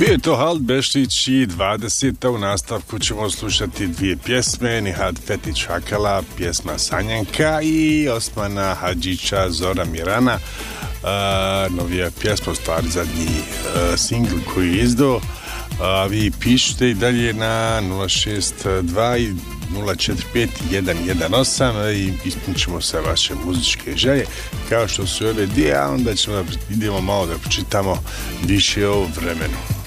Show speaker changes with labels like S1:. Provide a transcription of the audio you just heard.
S1: Bio je to Halt Beštić i 20. U nastavku ćemo slušati dvije pjesme, Nihat Fetić Hakala, pjesma Sanjanka i Osmana Hadžića Zora Mirana, novija pjesma, u stvari zadnji singl koji je izdao. Vi pišite i dalje na 062 045 118 i ispunit ćemo sve vaše muzičke želje kao što su ove dvije, a onda idemo malo da počitamo više o vremenu.